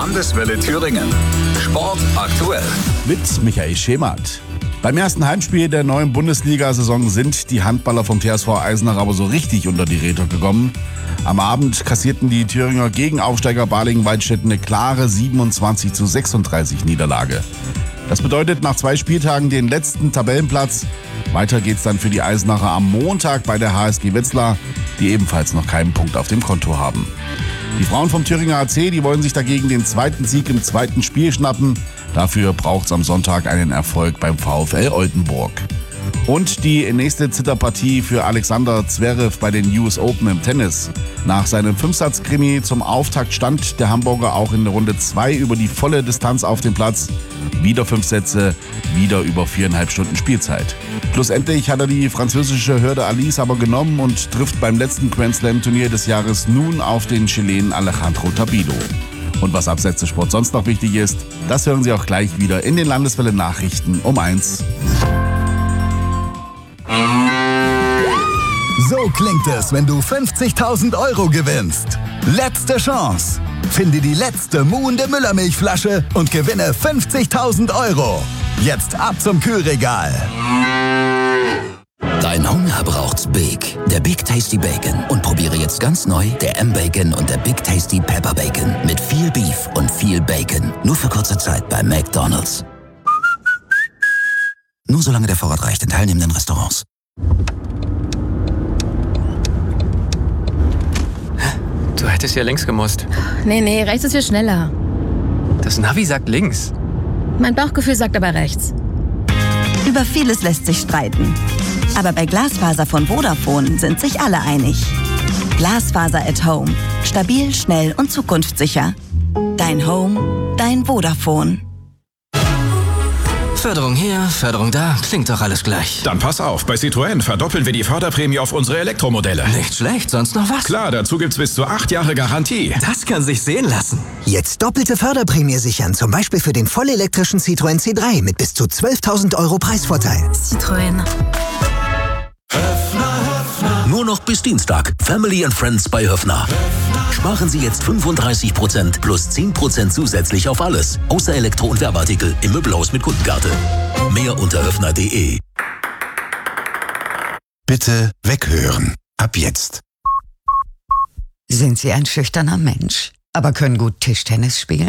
Landeswelle Thüringen. Sport aktuell. Mit Michael Schemert. Beim ersten Heimspiel der neuen Bundesliga-Saison sind die Handballer vom TSV Eisenach aber so richtig unter die Räder gekommen. Am Abend kassierten die Thüringer gegen Aufsteiger Balingen-Waldstätten eine klare 27:36 Niederlage. Das bedeutet nach 2 Spieltagen den letzten Tabellenplatz. Weiter geht's dann für die Eisenacher am Montag bei der HSG Wetzlar, die ebenfalls noch keinen Punkt auf dem Konto haben. Die Frauen vom Thüringer AC, die wollen sich dagegen den zweiten Sieg im zweiten Spiel schnappen. Dafür braucht's am Sonntag einen Erfolg beim VfL Oldenburg. Und die nächste Zitterpartie für Alexander Zverev bei den US Open im Tennis. Nach seinem 5-Satz-Krimi zum Auftakt stand der Hamburger auch in Runde 2 über die volle Distanz auf dem Platz. Wieder 5 Sätze, wieder über 4,5 Stunden Spielzeit. Schlussendlich hat er die französische Hürde Alice aber genommen und trifft beim letzten Grand Slam-Turnier des Jahres nun auf den Chilenen Alejandro Tabilo. Und was abseits des Sports sonst noch wichtig ist, das hören Sie auch gleich wieder in den Landeswelle-Nachrichten um 1. So klingt es, wenn du 50.000 € gewinnst. Letzte Chance. Finde die letzte muhende Müllermilchflasche und gewinne 50.000 €. Jetzt ab zum Kühlregal. Dein Hunger braucht's Big. Der Big Tasty Bacon. Und probiere jetzt ganz neu der M-Bacon und der Big Tasty Pepper Bacon. Mit viel Beef und viel Bacon. Nur für kurze Zeit bei McDonald's. Nur solange der Vorrat reicht in teilnehmenden Restaurants. Du hättest ja links gemusst. Nee, rechts ist viel schneller. Das Navi sagt links. Mein Bauchgefühl sagt aber rechts. Über vieles lässt sich streiten. Aber bei Glasfaser von Vodafone sind sich alle einig. Glasfaser at Home. Stabil, schnell und zukunftssicher. Dein Home, dein Vodafone. Förderung hier, Förderung da, klingt doch alles gleich. Dann pass auf, bei Citroën verdoppeln wir die Förderprämie auf unsere Elektromodelle. Nicht schlecht, sonst noch was? Klar, dazu gibt's bis zu 8 Jahre Garantie. Das kann sich sehen lassen. Jetzt doppelte Förderprämie sichern, zum Beispiel für den vollelektrischen Citroën C3 mit bis zu 12.000 € Preisvorteil. Citroën. Nur noch bis Dienstag. Family and Friends bei Höffner. Sparen Sie jetzt 35% plus 10% zusätzlich auf alles. Außer Elektro- und Werbeartikel im Möbelhaus mit Kundenkarte. Mehr unter höffner.de. Bitte weghören. Ab jetzt. Sind Sie ein schüchterner Mensch, aber können gut Tischtennis spielen?